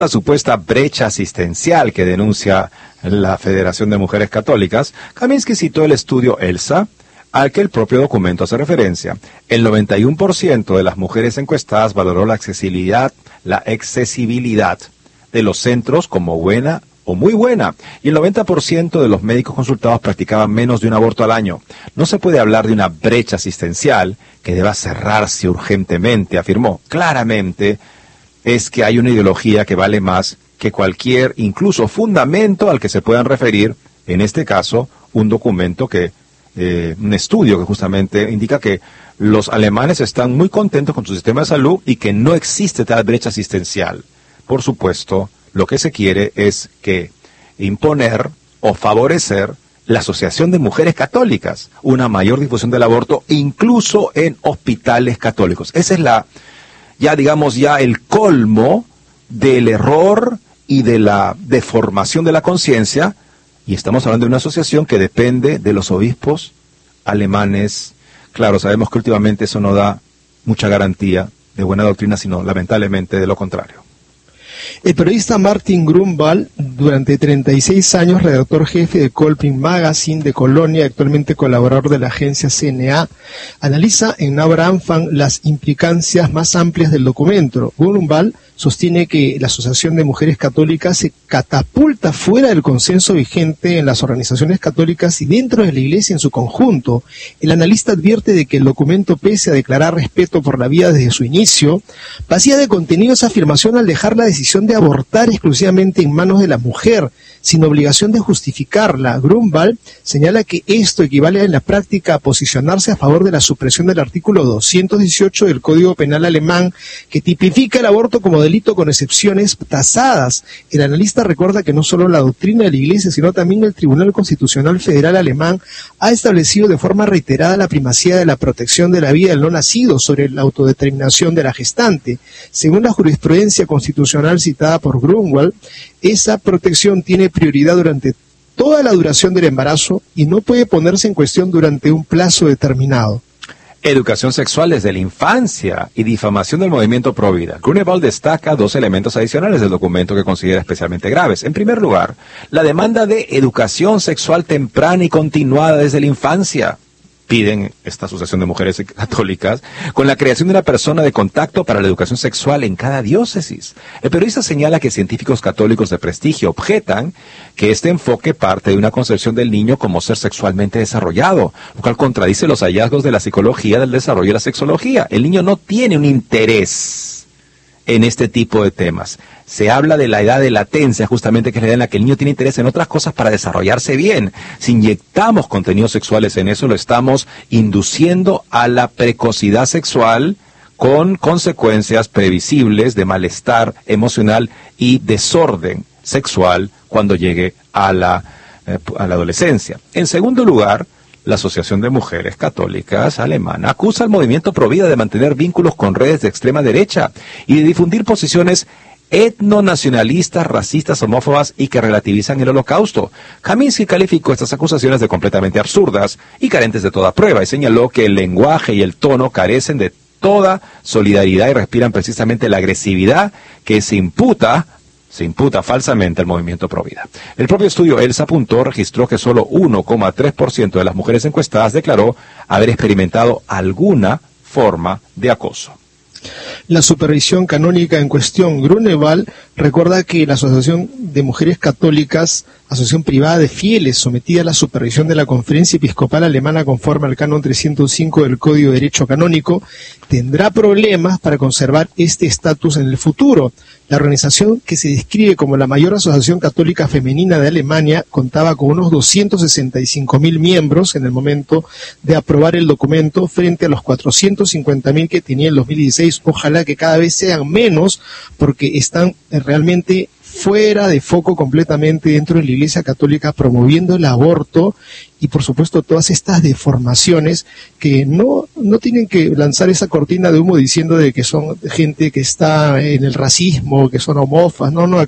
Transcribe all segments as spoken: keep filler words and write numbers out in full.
la supuesta brecha asistencial que denuncia la Federación de Mujeres Católicas, Kaminsky citó el estudio ELSA, al que el propio documento hace referencia. El noventa y uno por ciento de las mujeres encuestadas valoró la accesibilidad, la accesibilidad de los centros como buena o muy buena, y el noventa por ciento de los médicos consultados practicaban menos de un aborto al año. No se puede hablar de una brecha asistencial que deba cerrarse urgentemente, afirmó. Claramente es que hay una ideología que vale más que cualquier, incluso fundamento al que se puedan referir, en este caso, un documento que, eh, un estudio que justamente indica que los alemanes están muy contentos con su sistema de salud y que no existe tal brecha asistencial. Por supuesto, lo que se quiere es que imponer o favorecer la Asociación de Mujeres Católicas, una mayor difusión del aborto, incluso en hospitales católicos. Esa es la, ya digamos, ya el colmo del error y de la deformación de la conciencia, y estamos hablando de una asociación que depende de los obispos alemanes. Claro, sabemos que últimamente eso no da mucha garantía de buena doctrina, sino lamentablemente de lo contrario. El periodista Martin Grunwald, durante treinta y seis años redactor jefe de Kolping Magazine de Colonia, actualmente colaborador de la agencia C N A, analiza en Neuroanfang las implicancias más amplias del documento. Grunwald sostiene que la Asociación de Mujeres Católicas se catapulta fuera del consenso vigente en las organizaciones católicas y dentro de la Iglesia en su conjunto. El analista advierte de que el documento, pese a declarar respeto por la vida desde su inicio, vacía de contenido esa afirmación al dejar la decisión de abortar exclusivamente en manos de la mujer, sin obligación de justificarla. Grunwald señala que esto equivale en la práctica a posicionarse a favor de la supresión del artículo doscientos dieciocho del Código Penal alemán, que tipifica el aborto como delito con excepciones tasadas. El analista recuerda que no solo la doctrina de la Iglesia, sino también el Tribunal Constitucional Federal alemán ha establecido de forma reiterada la primacía de la protección de la vida del no nacido sobre la autodeterminación de la gestante. Según la jurisprudencia constitucional citada por Grunwald, esa protección tiene prioridad durante toda la duración del embarazo y no puede ponerse en cuestión durante un plazo determinado. Educación sexual desde la infancia y difamación del movimiento pro vida. Grunewald destaca dos elementos adicionales del documento que considera especialmente graves. En primer lugar, la demanda de educación sexual temprana y continuada desde la infancia. Piden esta Asociación de Mujeres Católicas con la creación de una persona de contacto para la educación sexual en cada diócesis. El periodista señala que científicos católicos de prestigio objetan que este enfoque parte de una concepción del niño como ser sexualmente desarrollado, lo cual contradice los hallazgos de la psicología del desarrollo de la sexología. El niño no tiene un interés en este tipo de temas. Se habla de la edad de latencia, justamente, que es la edad en la que el niño tiene interés en otras cosas para desarrollarse bien. Si inyectamos contenidos sexuales en eso, lo estamos induciendo a la precocidad sexual con consecuencias previsibles de malestar emocional y desorden sexual cuando llegue a la, eh, a la adolescencia. En segundo lugar, la Asociación de Mujeres Católicas alemana acusa al movimiento pro vida de mantener vínculos con redes de extrema derecha y de difundir posiciones etnonacionalistas, racistas, homófobas y que relativizan el Holocausto. Kaminsky calificó estas acusaciones de completamente absurdas y carentes de toda prueba y señaló que el lenguaje y el tono carecen de toda solidaridad y respiran precisamente la agresividad que se imputa se imputa falsamente al movimiento pro vida. El propio estudio ELSA apuntó, registró que solo uno coma tres por ciento de las mujeres encuestadas declaró haber experimentado alguna forma de acoso. La supervisión canónica en cuestión. Grunewald recuerda que la Asociación de Mujeres Católicas, asociación privada de fieles sometida a la supervisión de la Conferencia Episcopal Alemana conforme al canon trescientos cinco del Código de Derecho Canónico, tendrá problemas para conservar este estatus en el futuro. La organización, que se describe como la mayor asociación católica femenina de Alemania, contaba con unos doscientos sesenta y cinco mil miembros en el momento de aprobar el documento frente a los cuatrocientos cincuenta mil que tenía en dos mil dieciséis. Ojalá que cada vez sean menos, porque están realmente fuera de foco completamente dentro de la Iglesia Católica, promoviendo el aborto y por supuesto todas estas deformaciones que no, no tienen que lanzar esa cortina de humo diciendo de que son gente que está en el racismo, que son homófobas. No, no, acá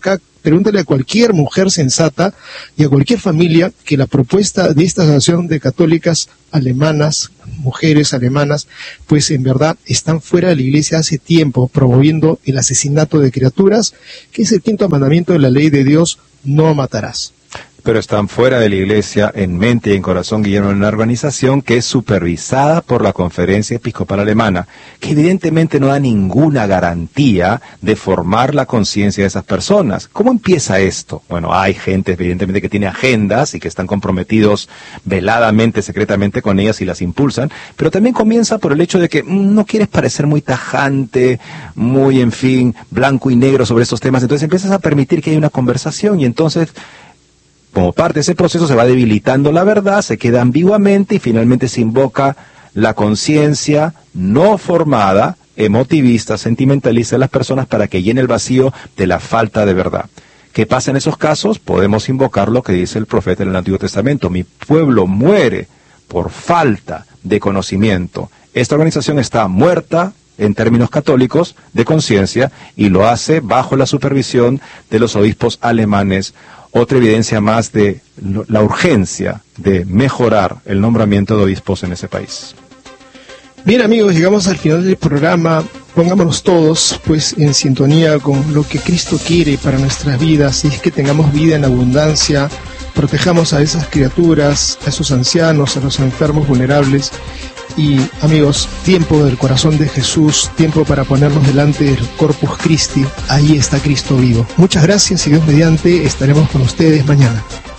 pregúntale a cualquier mujer sensata y a cualquier familia que la propuesta de esta asociación de católicas alemanas, mujeres alemanas, pues en verdad están fuera de la iglesia hace tiempo, promoviendo el asesinato de criaturas, que es el quinto mandamiento de la ley de Dios: no matarás. Pero están fuera de la iglesia en mente y en corazón, Guillermo, en una organización que es supervisada por la Conferencia Episcopal Alemana, que evidentemente no da ninguna garantía de formar la conciencia de esas personas. ¿Cómo empieza esto? Bueno, hay gente evidentemente que tiene agendas y que están comprometidos veladamente, secretamente con ellas y las impulsan, pero también comienza por el hecho de que mmm, no quieres parecer muy tajante, muy, en fin, blanco y negro sobre estos temas, entonces empiezas a permitir que haya una conversación y entonces, como parte de ese proceso, se va debilitando la verdad, se queda ambiguamente y finalmente se invoca la conciencia no formada, emotivista, sentimentalista de las personas para que llene el vacío de la falta de verdad. ¿Qué pasa en esos casos? Podemos invocar lo que dice el profeta en el Antiguo Testamento: mi pueblo muere por falta de conocimiento. Esta organización está muerta en términos católicos de conciencia y lo hace bajo la supervisión de los obispos alemanes. Otra evidencia más de la urgencia de mejorar el nombramiento de obispos en ese país. Bien, amigos, llegamos al final del programa. Pongámonos todos pues en sintonía con lo que Cristo quiere para nuestras vidas, y es que tengamos vida en abundancia. Protejamos a esas criaturas, a esos ancianos, a los enfermos vulnerables. Y, amigos, tiempo del corazón de Jesús, tiempo para ponernos delante del Corpus Christi. Ahí está Cristo vivo. Muchas gracias y Dios mediante estaremos con ustedes mañana.